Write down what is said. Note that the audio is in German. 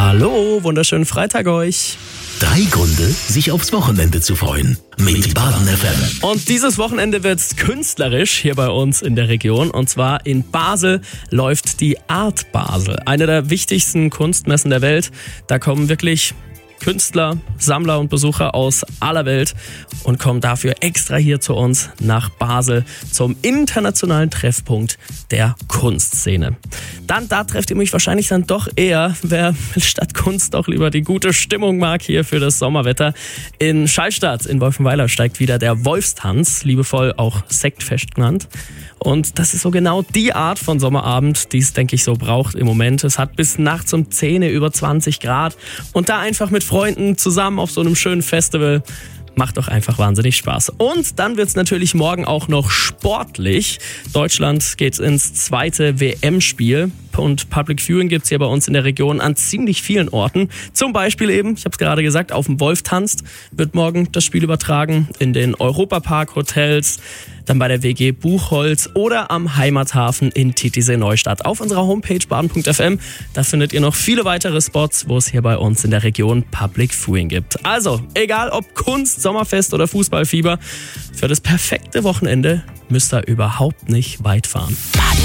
Hallo, wunderschönen Freitag euch. 3 Gründe, sich aufs Wochenende zu freuen. Mit Baden FM. Und dieses Wochenende wird's künstlerisch hier bei uns in der Region. Und zwar in Basel läuft die Art Basel. Eine der wichtigsten Kunstmessen der Welt. Da kommen wirklich Künstler, Sammler und Besucher aus aller Welt und kommen dafür extra hier zu uns nach Basel zum internationalen Treffpunkt der Kunstszene. Da trefft ihr mich wahrscheinlich dann doch eher, wer statt Kunst doch lieber die gute Stimmung mag hier für das Sommerwetter. In Schallstadt in Wolfenweiler steigt wieder der Wolfstanz, liebevoll auch Sektfest genannt. Und das ist so genau die Art von Sommerabend, die es, denke ich, so braucht im Moment. Es hat bis nachts um 10 über 20 Grad. Und da einfach mit Freunden zusammen auf so einem schönen Festival macht doch einfach wahnsinnig Spaß. Und dann wird's natürlich morgen auch noch sportlich. Deutschland geht ins 2. WM-Spiel. Und Public Viewing gibt's hier bei uns in der Region an ziemlich vielen Orten. Zum Beispiel eben, ich habe es gerade gesagt, auf dem Wolf tanzt wird morgen das Spiel übertragen. In den Europapark-Hotels, dann bei der WG Buchholz oder am Heimathafen in Titisee-Neustadt. Auf unserer Homepage baden.fm, da findet ihr noch viele weitere Spots, wo es hier bei uns in der Region Public Viewing gibt. Also, egal ob Kunst, Sommerfest oder Fußballfieber, für das perfekte Wochenende müsst ihr überhaupt nicht weit fahren.